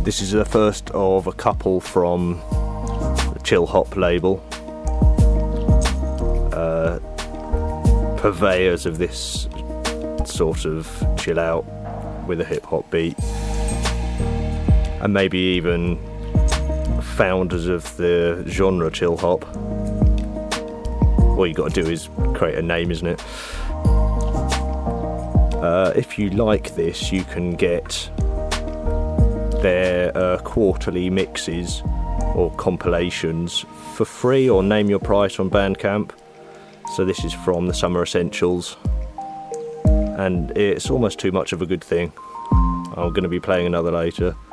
This is the first of a couple from the Chill Hop label. Purveyors of this sort of chill out with a hip hop beat, and maybe even founders of the genre chill hop. All you got to do is create a name, isn't it? If you like this, you can get their quarterly mixes or compilations for free, or name your price on Bandcamp. So this is from the Summer Essentials, and it's almost too much of a good thing. I'm going to be playing another later.